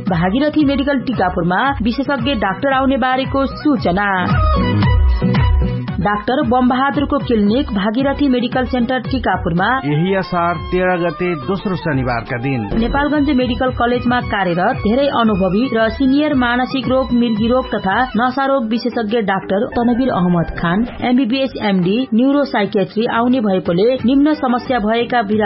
Bhagirathi medical टीकापुरमा विशेषज्ञ doctor आउने बारेको सूचना। Doctor बमबहादुरको clinic Bhagirathi medical centre टीकापुरमा यही असार 13 गते दोस्रो शनिबारका दिन नेपालगञ्ज मेडिकल कलेजमा कार्यरत धेरै अनुभवी र सिनियर मानसिक रोग, मृगी रोग तथा नशा रोग विशेषज्ञ डाक्टर तनवीर अहमद खान MBBS MD न्यूरो साइकेट्री आउने भएकोले निम्न समस्या भएका